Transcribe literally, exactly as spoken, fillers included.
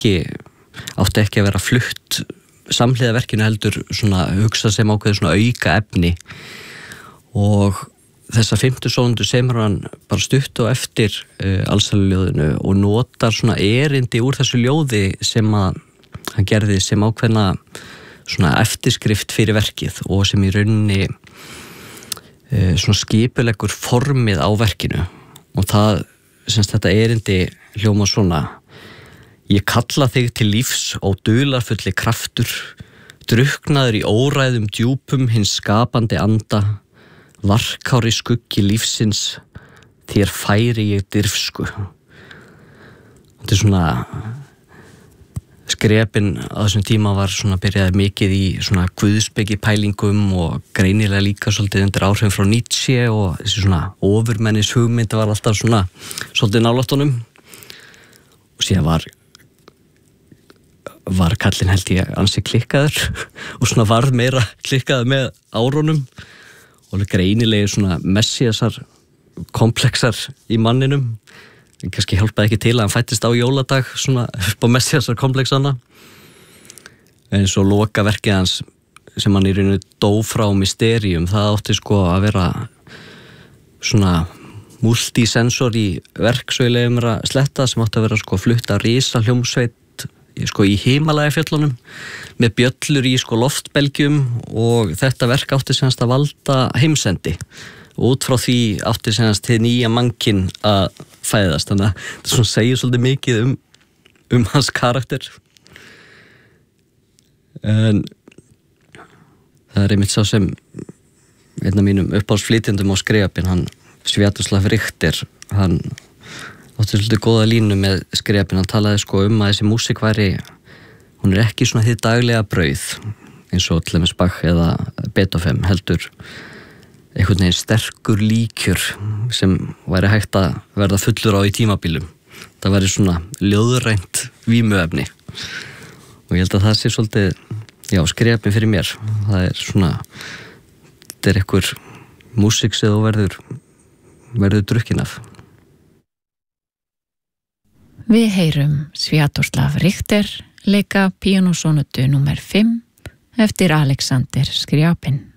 ekki átti ekki að vera flutt samhliða verkinu heldur svona hugsa sem ákveður svona auka efni og þessa fimmtu sónundu semur hann bara stutt og eftir uh, allsherjarljóðinu og notar svona erindi úr þessu ljóði sem að hann gerði sem ákveðna svona eftirskrift fyrir verkið og sem í rauninni uh, svona skipuleggur formið á verkinu og það, semst þetta erindi hljóma svona: Ég kalla þig til lífs og dularfulli kraftur, druknaður í óræðum djúpum hins skapandi anda, varkári skuggi lífsins, þér færi ég dirfsku. Þetta er svona, skrepin á þessum tíma var svona byrjaði mikið í svona guðspeki pælingum og greinilega líka svolítið undir áhrifum frá Nietzsche og þessi svona ofurmennis hugmynd var alltaf svona svolítið nálættunum og síðan var var kallinn held ég ansi klikkaður og svona varð meira klikkaður með árunum og greinilega svona messiasar komplexar í manninum en kannski hjálpaði ekki til að hann fættist á jóladag svona upp á messiasar komplexana en svo loka verkið hans sem hann í rauninu dó frá Mysterium, það átti sko að vera svona multisensori verk svo ég leiði mér að sletta sem átti að vera sko flutta risa hljómsveit sko í Himalajafjöllunum með bjöllur í sko loftbelgjum og þetta verk átti semast að valda heimsendi og út frá því átti semast til nýja mannkinn að fæðast, þannig að það svona segir svolítið mikið um, um hans karakter en það er einmitt sá sem einn af mínum uppáhaldsflytjendum á Skrifabin, hann Sviatoslav Richter, hann átti svolítið góða línu með Skrifabin, hann talaði sko um að þessi músík væri, hún er ekki svona þið daglega brauð eins og til dæmis Bach eða Beethoven, heldur einhvern veginn sterkur líkjur sem væri hægt að verða fullur á í tímabilum. Það væri svona ljóðrænt vímuefni og ég held að það sé svolítið, já, Skrifabin fyrir mér. Það er svona, þetta er einhver músík sem þú verður, verður drukkin af. Við heyrum Sviatoslav Richter leika píanósónutu númer fimm eftir Alexander Skriabin.